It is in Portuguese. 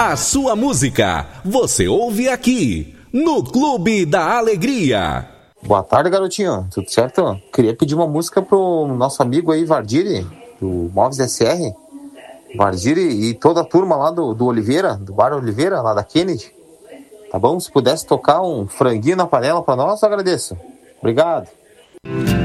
A sua música, você ouve aqui, no Clube da Alegria. Boa tarde, garotinho. Tudo certo? Queria pedir uma música pro nosso amigo aí, Vardiri, do Móveis SR. Vardiri e toda a turma lá do Oliveira, do Bar Oliveira, lá da Kennedy. Tá bom? Se pudesse tocar um franguinho na panela pra nós, eu agradeço. Obrigado.